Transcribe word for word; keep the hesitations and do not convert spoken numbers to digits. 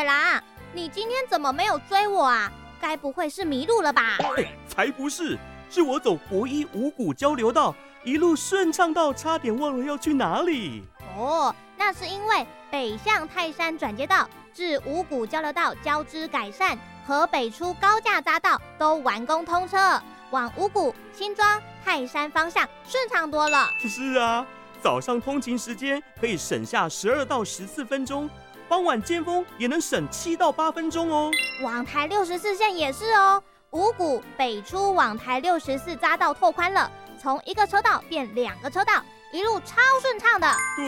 野狼，你今天怎么没有追我啊？该不会是迷路了吧？ 哎，才不是，是我走国一五股交流道，一路顺畅到差点忘了要去哪里。 哦，那是因为北向泰山转接道至五股交流道交织改善和北出高架匝道都完工通车，往五股、新庄、泰山方向顺畅多了。 是啊，早上通勤时间可以省下十二到十四分钟，傍晚尖峰也能省七到八分钟哦。 往台六十四线也是哦，五股北出往台六十四匝道拓宽了，从一个车道变两个车道，一路超顺畅的。